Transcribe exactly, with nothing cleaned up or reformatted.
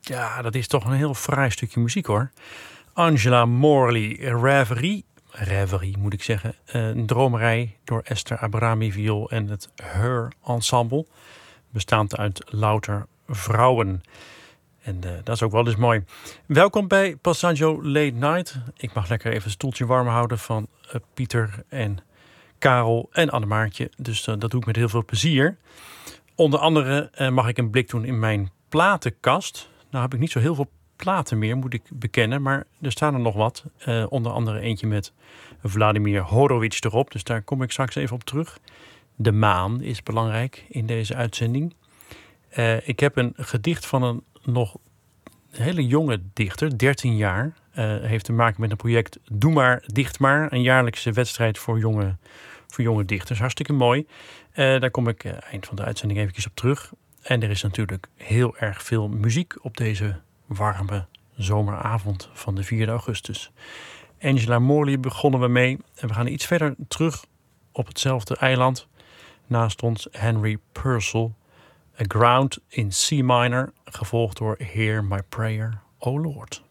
Ja, dat is toch een heel fraai stukje muziek hoor. Angela Morley, Reverie. Reverie moet ik zeggen. Een dromerij door Esther Abrami viool en het Her Ensemble. Bestaand uit louter vrouwen. En uh, dat is ook wel eens mooi. Welkom bij Passaggio Late Night. Ik mag lekker even een stoeltje warm houden van uh, Pieter en Karel en Annemaartje. Dus uh, dat doe ik met heel veel plezier. Onder andere uh, mag ik een blik doen in mijn platenkast. Nou heb ik niet zo heel veel platen meer, moet ik bekennen. Maar er staan er nog wat. Uh, onder andere eentje met Vladimir Horowitz erop. Dus daar kom ik straks even op terug. De maan is belangrijk in deze uitzending. Uh, ik heb een gedicht van een nog hele jonge dichter, dertien jaar. Uh, heeft te maken met een project Doe maar, dicht maar. Een jaarlijkse wedstrijd voor jonge, voor jonge dichters. Hartstikke mooi. Uh, daar kom ik uh, eind van de uitzending eventjes op terug. En er is natuurlijk heel erg veel muziek op deze warme zomeravond van de vierde augustus. Angela Morley begonnen we mee. En we gaan iets verder terug op hetzelfde eiland. Naast ons Henry Purcell. A Ground in C minor, gevolgd door Hear My Prayer, O Lord.